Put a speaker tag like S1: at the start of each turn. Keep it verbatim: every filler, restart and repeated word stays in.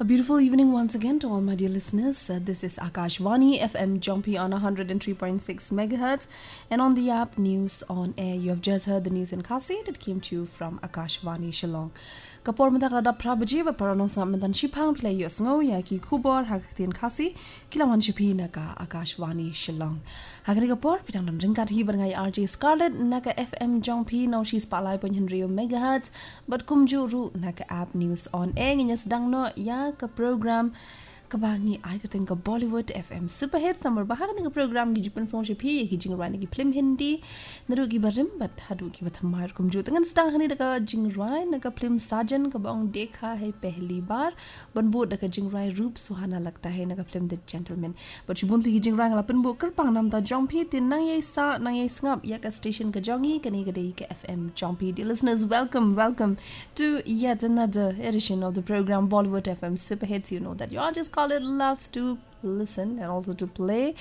S1: A beautiful evening once again to all my dear listeners. Uh, this is Akashvani F M Jumpy on one hundred three point six megahertz and on the app News on Air. You have just heard the news in Khasi that came to you from Akashvani Shillong. Kapor mata kada prabaji ba paranos ngam dan shipang play yos ngo ya ki kubor hakatin Khasi kilawan shipi naka Akashvani Shillong. Hagari kapor pitang dam ringkat hi barngai R J Scarlett naka F M Jumpy now she's palai point hundred megahertz but kumju ru naka app News on Air nginyas dang no ya ka program kabangi ay kating ka Bollywood F M super hits number bahag ng program gi jipan song shipi gi jing rai gi film hindi naru gi barim but hadu gi bathamar kum ju tangan stang hani daga jing rai naga film sajan ka bang dekha hai pehli bar banbu daga jing rai roop suhana lagta hai naga film The Gentleman but shibun gi jing rai ngala penbu kerpang nam da jompi tin nang ye sa nang ye ngap ya ka station ka jongi kani ga dei ka F M Jompi. Dear listeners, welcome welcome to yet another edition of the program Bollywood F M super hits. You know that you all just call it loves to listen and also to play